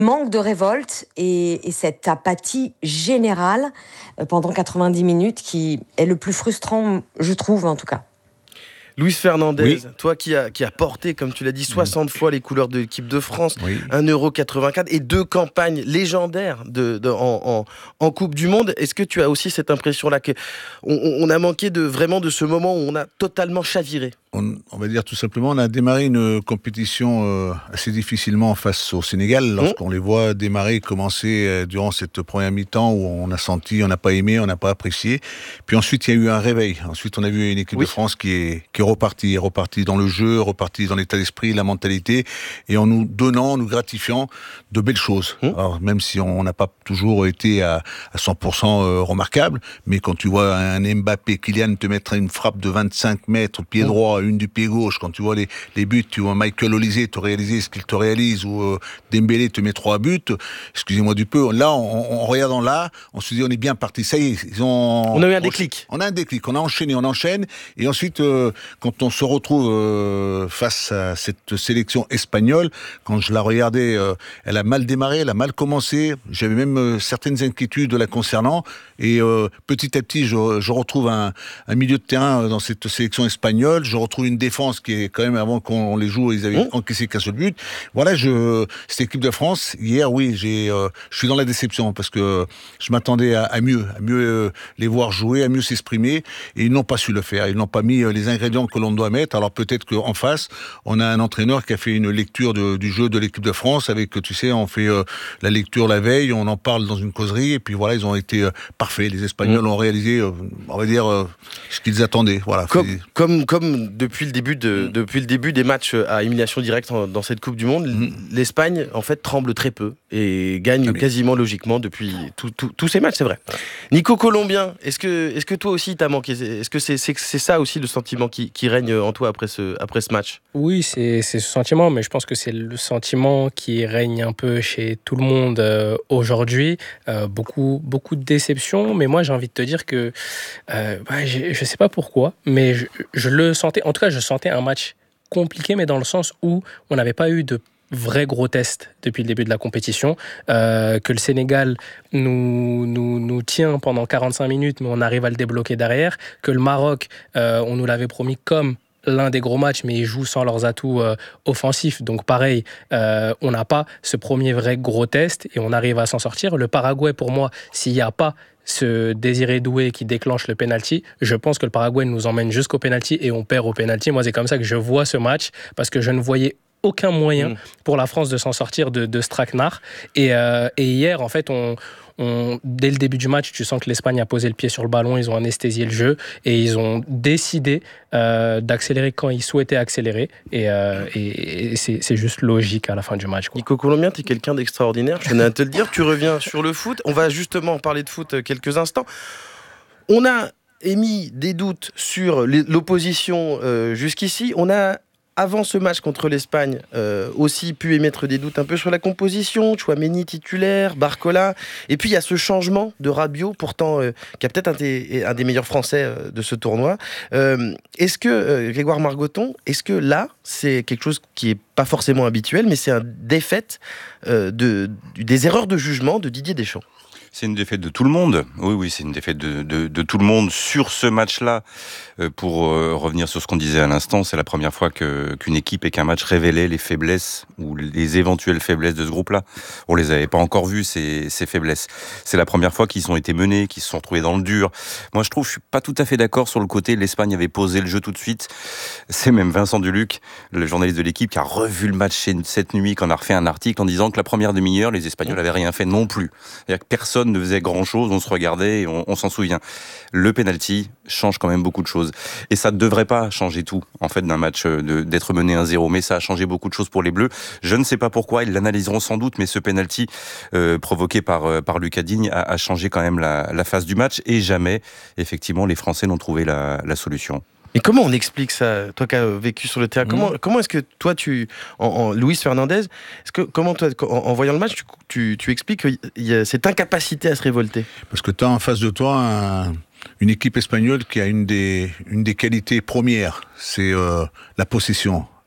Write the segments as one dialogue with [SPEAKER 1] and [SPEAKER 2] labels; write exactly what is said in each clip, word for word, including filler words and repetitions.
[SPEAKER 1] manque de révolte et, et cette apathie générale euh, pendant quatre-vingt-dix minutes qui est le plus frustrant, je trouve en tout cas.
[SPEAKER 2] Luis Fernandez,
[SPEAKER 3] oui.
[SPEAKER 2] toi qui as qui a porté, comme tu l'as dit, soixante mmh. fois les couleurs de l'équipe de France,
[SPEAKER 3] oui.
[SPEAKER 2] un euro quatre-vingt-quatre et deux campagnes légendaires de, de, en, en, en Coupe du Monde. Est-ce que tu as aussi cette impression-là qu'on on a manqué de, vraiment de ce moment où on a totalement chaviré ?
[SPEAKER 3] On, on va dire tout simplement, on a démarré une compétition euh, assez difficilement face au Sénégal, lorsqu'on mmh. les voit démarrer, commencer euh, durant cette première mi-temps où on a senti, on n'a pas aimé, on n'a pas apprécié. Puis ensuite, il y a eu un réveil. Ensuite, on a vu une équipe oui. de France qui est, qui est repartie, repartie dans le jeu, repartie dans l'état d'esprit, la mentalité, et en nous donnant, nous gratifiant de belles choses. Mmh. Alors, même si on n'a pas toujours été à, à cent pour cent euh, remarquable, mais quand tu vois un Mbappé, Kylian te mettre une frappe de vingt-cinq mètres, pied mmh. droit, une du pied gauche, quand tu vois les, les buts, tu vois Michael Olise te réaliser ce qu'il te réalise, ou euh, Dembélé te met trois buts, excusez-moi du peu, là, en regardant là, on se dit on est bien parti, ça y est, ils ont...
[SPEAKER 2] On a eu un déclic.
[SPEAKER 3] On, on a un déclic, on a enchaîné, on enchaîne, et ensuite, euh, quand on se retrouve euh, face à cette sélection espagnole, quand je la regardais, euh, elle a mal démarré, elle a mal commencé, j'avais même euh, certaines inquiétudes la concernant, et euh, petit à petit, je, je retrouve un, un milieu de terrain dans cette sélection espagnole, je retrouve une défense qui est quand même, avant qu'on les joue, ils avaient mmh. encaissé qu'un seul but. Voilà, je, cette équipe de France, hier, oui, j'ai, euh, je suis dans la déception, parce que je m'attendais à, à mieux, à mieux euh, les voir jouer, à mieux s'exprimer, et ils n'ont pas su le faire, ils n'ont pas mis euh, les ingrédients que l'on doit mettre. Alors peut-être qu'en face, on a un entraîneur qui a fait une lecture de, du jeu de l'équipe de France, avec, tu sais, on fait euh, la lecture la veille, on en parle dans une causerie, et puis voilà, ils ont été euh, parfaits. Les Espagnols mmh. ont réalisé, euh, on va dire, euh, ce qu'ils attendaient. Voilà.
[SPEAKER 2] Comme, comme, comme depuis le début de, mmh. depuis le début des matchs à élimination directe en, dans cette Coupe du Monde, mmh. l'Espagne, en fait, tremble très peu et gagne ah, mais... quasiment logiquement depuis tous ces matchs, c'est vrai. Nico Colombien, est-ce que, est-ce que toi aussi t'as manqué ? Est-ce que c'est, c'est, c'est ça aussi le sentiment qui, qui règne en toi après ce, après ce match ?
[SPEAKER 4] Oui, c'est, c'est ce sentiment, mais je pense que c'est le sentiment qui règne un peu chez tout le monde euh, aujourd'hui. Euh, beaucoup, beaucoup de déception, mais moi j'ai envie de te dire que euh, bah, je ne sais pas pourquoi, mais je, je le sentais, en tout cas je sentais un match compliqué, mais dans le sens où on n'avait pas eu de vrai gros test depuis le début de la compétition, euh, que le Sénégal nous, nous, nous tient pendant quarante-cinq minutes, mais on arrive à le débloquer derrière, que le Maroc, euh, on nous l'avait promis comme l'un des gros matchs, mais ils jouent sans leurs atouts euh, offensifs. Donc pareil, euh, on n'a pas ce premier vrai gros test et on arrive à s'en sortir. Le Paraguay, pour moi, s'il n'y a pas ce Désiré Doué qui déclenche le penalty, je pense que le Paraguay nous emmène jusqu'au penalty et on perd au penalty. Moi, c'est comme ça que je vois ce match, parce que je ne voyais aucun moyen mmh. pour la France de s'en sortir de, de ce traquenard. Et, euh, et hier, en fait, on, on, dès le début du match, tu sens que l'Espagne a posé le pied sur le ballon, ils ont anesthésié le jeu et ils ont décidé euh, d'accélérer quand ils souhaitaient accélérer. Et, euh, et, et c'est, c'est juste logique à la fin du match, quoi.
[SPEAKER 2] Nico Colombien, tu es quelqu'un d'extraordinaire, je tenais à te le dire. Tu reviens sur le foot. On va justement parler de foot quelques instants. On a émis des doutes sur l'opposition euh, jusqu'ici. On a, avant ce match contre l'Espagne, euh, aussi pu émettre des doutes un peu sur la composition. Tchouaméni titulaire, Barcola. Et puis il y a ce changement de Rabiot, pourtant euh, qui a peut-être un des, un des meilleurs Français euh, de ce tournoi. Euh, est-ce que, euh, Grégoire Margoton, est-ce que là, c'est quelque chose qui n'est pas forcément habituel, mais c'est un défaite euh, de, des erreurs de jugement de Didier Deschamps ?
[SPEAKER 5] C'est une défaite de tout le monde. Oui, oui, c'est une défaite de, de, de tout le monde sur ce match-là. Euh, pour euh, revenir sur ce qu'on disait à l'instant, c'est la première fois que, qu'une équipe et qu'un match révélait les faiblesses ou les éventuelles faiblesses de ce groupe-là. On les avait pas encore vues, ces, ces faiblesses. C'est la première fois qu'ils ont été menés, qu'ils se sont retrouvés dans le dur. Moi, je trouve, je suis pas tout à fait d'accord sur le côté l'Espagne avait posé le jeu tout de suite. C'est même Vincent Duluc, le journaliste de l'équipe, qui a revu le match cette nuit, qui en a refait un article en disant que la première demi-heure, les Espagnols avaient rien fait non plus. C'est-à-dire que personne ne faisait grand-chose, on se regardait et on, on s'en souvient. Le penalty change quand même beaucoup de choses. Et ça ne devrait pas changer tout, en fait, d'un match de, d'être mené un zéro, mais ça a changé beaucoup de choses pour les Bleus. Je ne sais pas pourquoi, ils l'analyseront sans doute, mais ce penalty euh, provoqué par, par Lucas Digne a, a changé quand même la, la phase du match, et jamais, effectivement, les Français n'ont trouvé la, la solution.
[SPEAKER 2] Et comment on explique ça, toi qui as vécu sur le terrain, comment, mmh. comment est-ce que toi, tu, en, en Luis Fernandez, est-ce que, comment toi, en, en voyant le match, tu, tu, tu expliques qu'il y a cette incapacité à se révolter ?
[SPEAKER 3] Parce que tu as en face de toi un, une équipe espagnole qui a une des, une des qualités premières, c'est euh, la possession.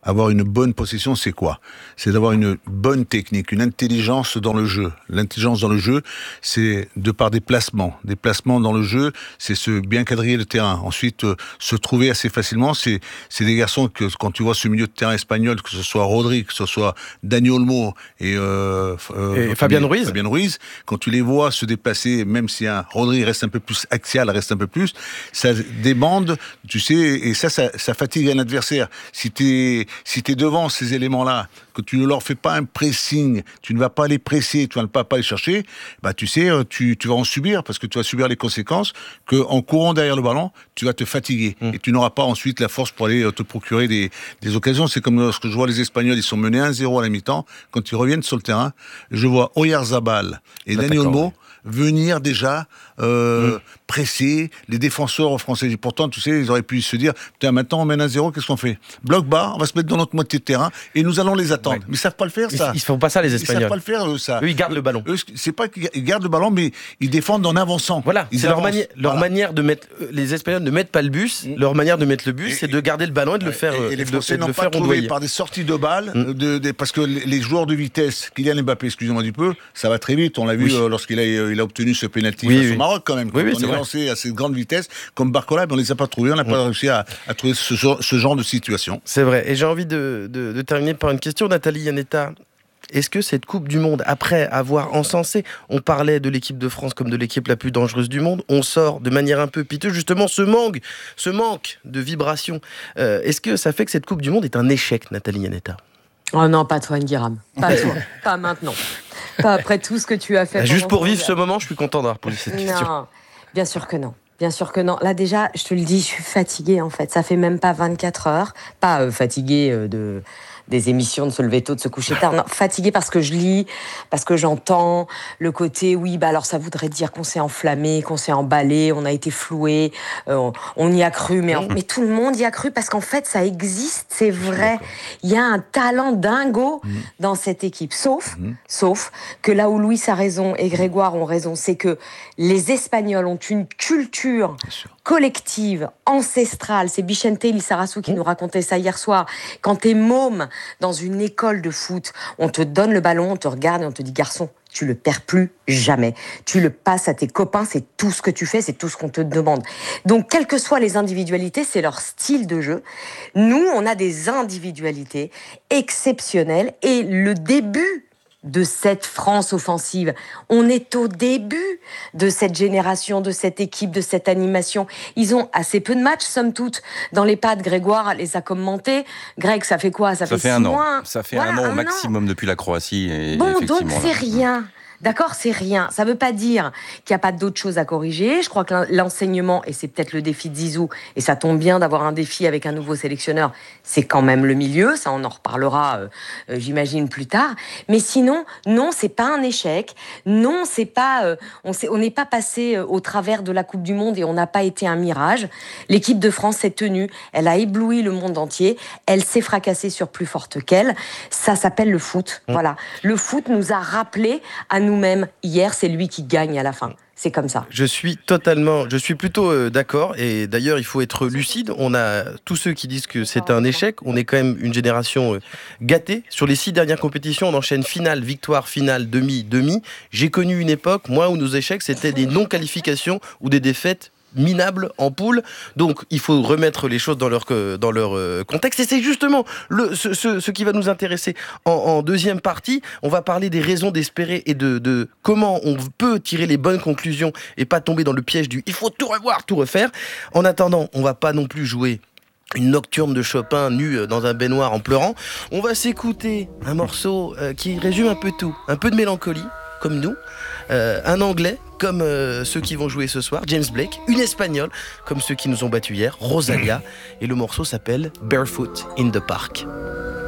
[SPEAKER 3] avoir une bonne possession, c'est quoi? C'est d'avoir une bonne technique, une intelligence dans le jeu. L'intelligence dans le jeu, c'est de par des placements. Des placements dans le jeu, c'est se bien quadriller le terrain. Ensuite, euh, se trouver assez facilement. C'est, c'est des garçons que, quand tu vois ce milieu de terrain espagnol, que ce soit Rodri, que ce soit Dani Olmo et, euh,
[SPEAKER 2] euh, et Fabien Ruiz.
[SPEAKER 3] Fabien Ruiz, quand tu les vois se déplacer, même si un Rodri reste un peu plus axial, reste un peu plus, ça débande, tu sais, et ça, ça, ça fatigue un adversaire. Si t'es, si t'es devant ces éléments-là, que tu ne leur fais pas un pressing, tu ne vas pas les presser, tu ne vas pas, pas les chercher, bah tu sais, tu, tu vas en subir, parce que tu vas subir les conséquences, qu'en courant derrière le ballon, tu vas te fatiguer. Mmh. Et tu n'auras pas ensuite la force pour aller te procurer des, des occasions. C'est comme lorsque je vois les Espagnols, ils sont menés un zéro à la mi-temps, quand ils reviennent sur le terrain, je vois Oyarzabal et Dani Olmo venir déjà euh, mmh. presser les défenseurs français. Et pourtant, tu sais, ils auraient pu se dire, putain, maintenant on mène un zéro, qu'est-ce qu'on fait? Bloc bas, on va se mettre dans notre moitié de terrain et nous allons les attendre. Ouais. Mais ils savent pas le faire, ça.
[SPEAKER 2] Ils, ils font pas ça, les Espagnols.
[SPEAKER 3] Ils savent pas le faire, eux, ça.
[SPEAKER 2] Eux, ils gardent le ballon.
[SPEAKER 3] Eux, c'est pas qu'ils gardent le ballon, mais ils défendent en avançant.
[SPEAKER 2] Voilà.
[SPEAKER 3] Ils
[SPEAKER 2] c'est leur, mani- leur voilà. manière de mettre. Les Espagnols ne mettent pas le bus. Mmh. Leur manière de mettre le bus, et, c'est de garder le ballon et de le faire.
[SPEAKER 3] Et, et les Français n'ont pas trouvé par des sorties de balles, mmh. de, de, parce que les joueurs de vitesse, Kylian Mbappé, excusez-moi du peu, ça va très vite. On l'a vu oui. euh, lorsqu'il a, il a obtenu ce pénalty oui, face oui. au Maroc, quand même. Quand oui, oui, on est, est lancé à cette grande vitesse, comme Barcola, mais on les a pas trouvés. On n'a mmh. pas réussi à, à trouver ce, ce genre de situation.
[SPEAKER 2] C'est vrai. Et j'ai envie de, de, de terminer par une question, Nathalie Iannetta. Est-ce que cette Coupe du Monde, après avoir encensé, on parlait de l'équipe de France comme de l'équipe la plus dangereuse du monde, on sort de manière un peu piteuse justement ce manque, ce manque de vibration. Euh, est-ce que ça fait que cette Coupe du Monde est un échec, Nathalie Iannetta?
[SPEAKER 1] Oh non, pas toi, Nguiram. Pas toi. Pas maintenant. Pas après tout ce que tu as fait.
[SPEAKER 2] Juste pour vivre ce moment, je suis content d'avoir posé cette question.
[SPEAKER 1] Non, bien sûr que non. Bien sûr que non. Là déjà, je te le dis, je suis fatiguée en fait. Ça fait même pas vingt-quatre heures. Pas euh, fatiguée euh, de... des émissions, de se lever tôt, de se coucher tard. Non, fatiguée parce que je lis, parce que j'entends le côté, oui, bah alors ça voudrait dire qu'on s'est enflammé, qu'on s'est emballé, on a été floué, euh, on, on y a cru, mais, on, mais tout le monde y a cru parce qu'en fait, ça existe, c'est vrai. Il y a un talent dingo mmh. dans cette équipe. Sauf, mmh. sauf que là où Luis a raison et Grégoire ont raison, c'est que les Espagnols ont une culture collective, ancestrale. C'est Vicente Lizarazu qui mmh. nous racontait ça hier soir. Quand t'es môme dans une école de foot, on te donne le ballon, on te regarde et on te dit, garçon, tu le perds plus jamais. Tu le passes à tes copains, c'est tout ce que tu fais, c'est tout ce qu'on te demande. Donc, quelles que soient les individualités, c'est leur style de jeu. Nous, on a des individualités exceptionnelles et le début de cette France offensive. On est au début de cette génération, de cette équipe, de cette animation. Ils ont assez peu de matchs, somme toute. Dans les pas de Grégoire les a commentés. Greg, ça fait quoi? Ça,
[SPEAKER 5] ça
[SPEAKER 1] fait,
[SPEAKER 5] fait
[SPEAKER 1] six
[SPEAKER 5] un
[SPEAKER 1] mois.
[SPEAKER 5] an. Ça fait voilà, un an au maximum an. Depuis la Croatie. Et
[SPEAKER 1] bon, donc c'est rien. D'accord, c'est rien. Ça ne veut pas dire qu'il n'y a pas d'autres choses à corriger. Je crois que l'enseignement, et c'est peut-être le défi de Zizou, et ça tombe bien d'avoir un défi avec un nouveau sélectionneur, c'est quand même le milieu. Ça, on en reparlera, euh, euh, j'imagine, plus tard. Mais sinon, non, c'est pas un échec. Non, c'est pas, euh, on n'est pas passé euh, au travers de la Coupe du Monde et on n'a pas été un mirage. L'équipe de France s'est tenue. Elle a ébloui le monde entier. Elle s'est fracassée sur plus forte qu'elle. Ça s'appelle le foot. Mmh. Voilà. Le foot nous a rappelé à nous-mêmes, hier, c'est lui qui gagne à la fin. C'est comme ça.
[SPEAKER 2] Je suis totalement, je suis plutôt euh, d'accord. Et d'ailleurs, il faut être lucide. On a tous ceux qui disent que c'est un échec. On est quand même une génération euh, gâtée. Sur les six dernières compétitions, on enchaîne finale, victoire, finale, demi, demi. J'ai connu une époque, moi, où nos échecs, c'était des non-qualifications ou des défaites minable en poule. Donc il faut remettre les choses dans leur, dans leur euh, contexte et c'est justement le, ce, ce, ce qui va nous intéresser en, en deuxième partie. On va parler des raisons d'espérer et de, de comment on peut tirer les bonnes conclusions et pas tomber dans le piège du il faut tout revoir, tout refaire. En attendant, on va pas non plus jouer une nocturne de Chopin nue dans un baignoire en pleurant. On va s'écouter un morceau euh, qui résume un peu tout, un peu de mélancolie comme nous, euh, un anglais comme euh, ceux qui vont jouer ce soir, James Blake, une espagnole comme ceux qui nous ont battus hier, Rosalia, et le morceau s'appelle Barefoot in the Park.